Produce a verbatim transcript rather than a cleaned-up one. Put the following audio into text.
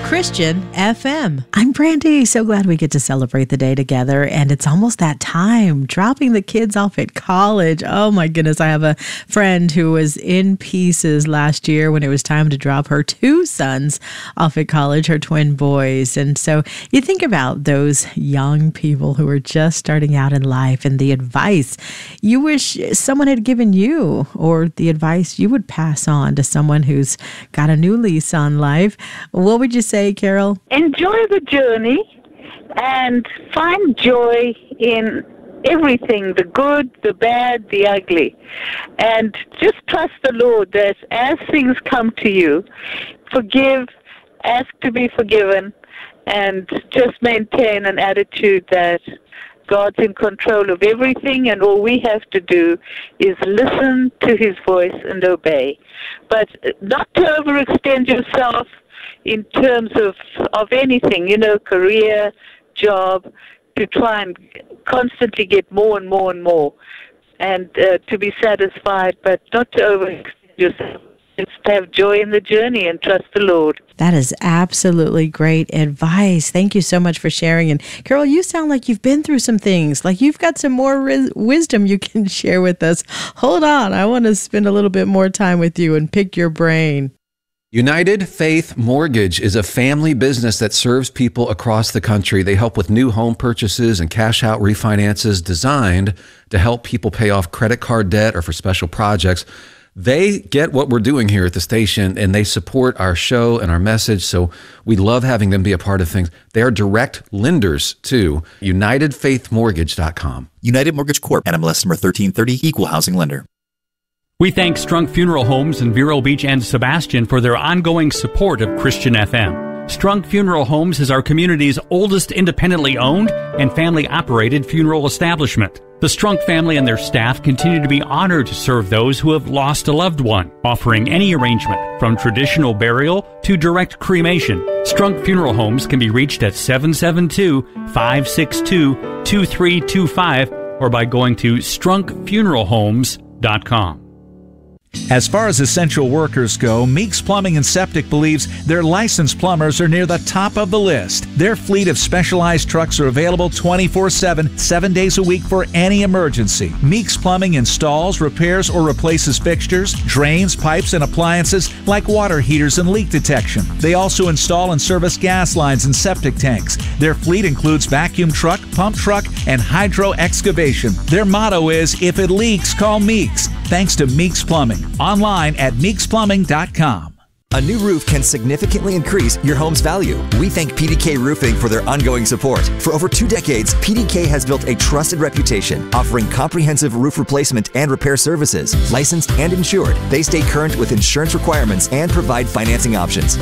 Christian F M. I'm Brandy. So glad we get to celebrate the day together. And it's almost that time, dropping the kids off at college. Oh my goodness. I have a friend who was in pieces last year when it was time to drop her two sons off at college, her twin boys. And so you think about those young people who are just starting out in life and the advice you wish someone had given you, or the advice you would pass on to someone who's got a new lease on life. What would you say, Carol? Enjoy the journey and find joy in everything, the good, the bad, the ugly. And just trust the Lord that as things come to you, forgive, ask to be forgiven, and just maintain an attitude that God's in control of everything, and all we have to do is listen to His voice and obey. But not to overextend yourself in terms of, of anything, you know, career, job, to try and constantly get more and more and more, and uh, to be satisfied, but not to overextend yourself. Just to have joy in the journey and trust the Lord. That is absolutely great advice. Thank you so much for sharing. And Carol, you sound like you've been through some things, like you've got some more ris- wisdom you can share with us. Hold on. I want to spend a little bit more time with you and pick your brain. United Faith Mortgage is a family business that serves people across the country. They help with new home purchases and cash out refinances designed to help people pay off credit card debt or for special projects. They get what we're doing here at the station, and they support our show and our message, so we love having them be a part of things. They are direct lenders too. United Faith Mortgage dot com. United Mortgage Corp, N M L S number thirteen thirty, Equal Housing Lender. We thank Strunk Funeral Homes in Vero Beach and Sebastian for their ongoing support of Christian F M. Strunk Funeral Homes is our community's oldest independently owned and family-operated funeral establishment. The Strunk family and their staff continue to be honored to serve those who have lost a loved one, offering any arrangement from traditional burial to direct cremation. Strunk Funeral Homes can be reached at seven seven two, five six two, two three two five or by going to strunk funeral homes dot com. As far as essential workers go, Meeks Plumbing and Septic believes their licensed plumbers are near the top of the list. Their fleet of specialized trucks are available twenty-four seven, seven days a week for any emergency. Meeks Plumbing installs, repairs, or replaces fixtures, drains, pipes, and appliances like water heaters and leak detection. They also install and service gas lines and septic tanks. Their fleet includes vacuum truck, pump truck, and hydro excavation. Their motto is, if it leaks, call Meeks. Thanks to Meeks Plumbing. Online at meeks plumbing dot com. A new roof can significantly increase your home's value. We thank P D K Roofing for their ongoing support. For over two decades, P D K has built a trusted reputation, offering comprehensive roof replacement and repair services. Licensed and insured, they stay current with insurance requirements and provide financing options.